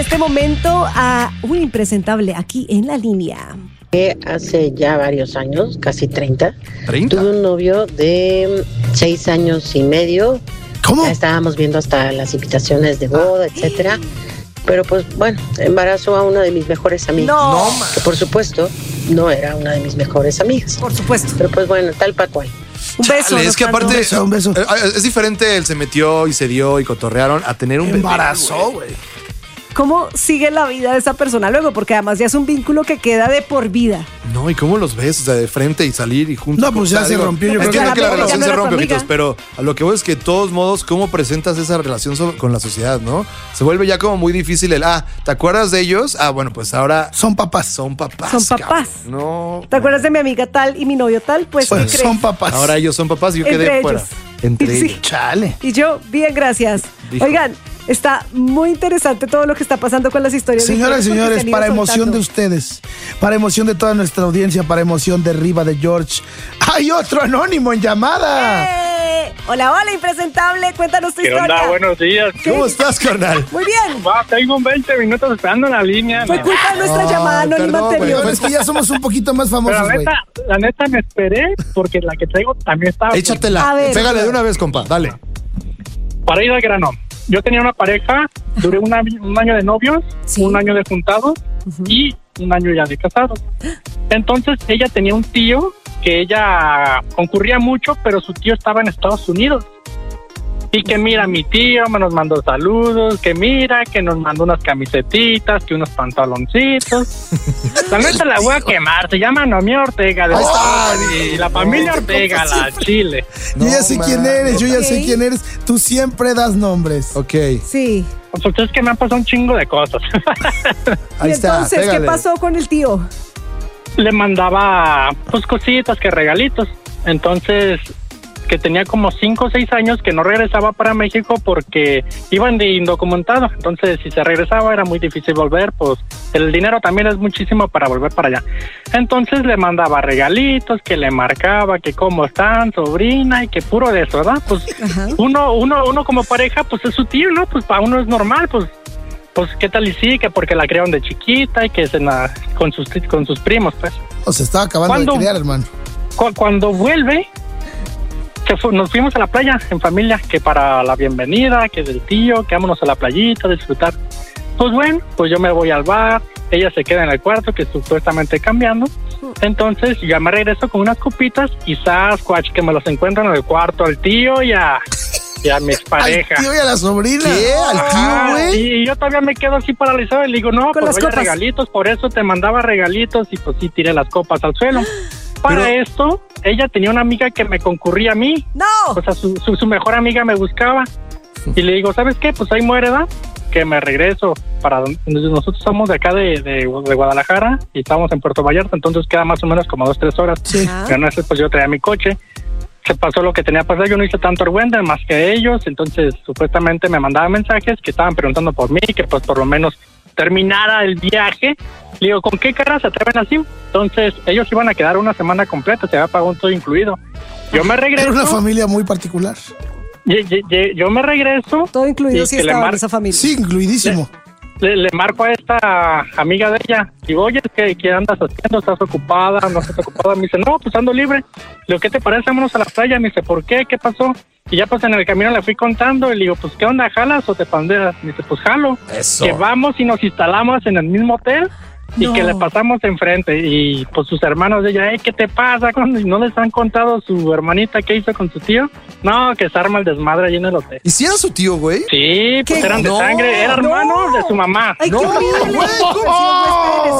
Este momento a un impresentable aquí en la línea. Hace ya varios años, casi 30, ¿30? tuve un novio de 6 años y medio. ¿Cómo? Ya estábamos viendo hasta las invitaciones de boda, etcétera. Pero pues bueno, embarazó a una de mis mejores amigas. No. Que por supuesto no era una de mis mejores amigas. Por supuesto. Pero pues bueno, tal para cual. Un beso. Chale, es que nos mandó. aparte, Un beso. es diferente el se metió y se dio y cotorrearon a tener un bebé, Embarazó, güey. ¿Cómo sigue la vida de esa persona luego? Porque además ya es un vínculo que queda de por vida. No, ¿y cómo los ves? O sea, de frente y salir y juntos. No, pues ya se rompió, yo creo Entiendo que que la ya relación no se era tu rompe, amiga. ojitos, pero a lo que voy es que de todos modos, ¿cómo presentas esa relación con la sociedad, no? Se vuelve ya como muy difícil el, ¿te acuerdas de ellos? Bueno, pues ahora Son papás. son papás. Son papás. cabrón. No. ¿Te acuerdas de mi amiga tal y mi novio tal? Pues, ¿qué Pues crees? son papás. Ahora ellos son papás y yo Entre quedé ellos. fuera. Entre Sí. ellos. Chale. Y yo, bien, gracias. Dijo. Oigan, está muy interesante todo lo que está pasando con las historias. de Señoras y ustedes, porque señores, se han ido para emoción soltando. de ustedes, para emoción de toda nuestra audiencia, para emoción de Riva de George, hay otro anónimo en llamada. Hola, hola, impresentable. Cuéntanos tu ¿Qué historia. onda? Buenos días. ¿Cómo estás, carnal? Muy bien. Va, tengo 20 minutos esperando en la línea. Fue culpa de nuestra llamada anónima perdón, anterior. Pues que ya somos un poquito más Pero famosos, güey. la neta me esperé porque la que traigo también estaba. Échatela. A ver. Pégale de una vez, compa. Dale. Para ir al grano. Yo tenía una pareja, duré un año de novios, Sí. un año de juntados y un año ya de casados. Entonces ella tenía un tío que ella concurría mucho, pero su tío estaba en Estados Unidos. Y que mira, mi tío me nos mandó saludos, que mira, que nos mandó unas camisetitas, que unos pantaloncitos. La neta la voy a quemar, se llama Noemí Ortega. De Ahí está. y la familia Ortega, la Chile. Yo ya sé quién eres, yo ya Ok. sé quién eres. Tú siempre das nombres. Ok. Sí. Pues es que me han pasado un chingo de cosas. Ahí Y está. entonces, ¿qué pégale. pasó con el tío? Le mandaba pues cositas, que regalitos. Entonces, que tenía como 5 o 6 años que no regresaba para México porque iban de indocumentado. Entonces, si se regresaba era muy difícil volver, pues el dinero también es muchísimo para volver para allá. Entonces le mandaba regalitos, que le marcaba, que cómo están, sobrina, y que puro de eso, ¿verdad? Pues Ajá. uno como pareja, pues es su tío, ¿no? Pues para uno es normal, pues qué tal y sí, que porque la criaron de chiquita y que con sus primos, pues. O se estaba acabando ¿Cuándo? de criar, hermano. Cuando vuelve, nos fuimos a la playa en familia, que para la bienvenida, que del tío, que vámonos a la playita, disfrutar. Pues bueno, pues yo me voy al bar, ella se queda en el cuarto, que supuestamente cambiando. Entonces ya me regreso con unas copitas y Sasquatch, que me los encuentran en el cuarto al tío y a mis Al parejas. tío y a la sobrina. ¿Qué? ¿Al tío, güey? Y yo todavía me quedo así paralizado y le digo, no, Con pues las vaya copas. regalitos, por eso te mandaba regalitos y pues sí tiré las copas al suelo. Para Pero- esto, ella tenía una amiga que me concurría a mí. ¡No! O sea, su mejor amiga me buscaba. Y le digo, ¿sabes qué? Pues ahí muere, ¿da? Que me regreso para donde nosotros somos de acá de Guadalajara y estamos en Puerto Vallarta, entonces queda más o menos como 2-3 horas. Sí. Ajá. Pero no sé, pues yo traía mi coche. Se pasó lo que tenía pasado, yo no hice tanto argüende más que ellos, entonces supuestamente me mandaban mensajes que estaban preguntando por mí, que pues por lo menos terminara el viaje. Le digo, ¿con qué cara se atreven así? Entonces ellos iban a quedar una semana completa, se había pagado todo incluido. Yo me regreso. Era una familia muy particular. Yo me regreso. Todo incluido y si que le estaba en mar- esa familia. Sí, incluidísimo. Le marco a esta amiga de ella. Digo, oye, ¿qué andas haciendo? ¿Estás ocupada? ¿No estás ocupada? Me dice, no, pues ando libre. Le digo, ¿qué te parece? Vámonos a la playa. Me dice, ¿por qué? ¿Qué pasó? Y ya pues en el camino le fui contando y le digo, pues ¿qué onda? ¿Jalas o te pandeas? Me dice, pues jalo. Eso. Que vamos y nos instalamos en el mismo hotel y No. que le pasamos enfrente. Y pues sus hermanos de ella, ¿qué te pasa? ¿No les han contado su hermanita qué hizo con su tío? No, que se arma el desmadre allí en el hotel. ¿Y si era su tío, güey? Sí, pues ¿Qué? eran de No, sangre, era hermano no. de su mamá. ¡Ay, No, qué horrible! güey, Sí, ¿cómo? espérenme,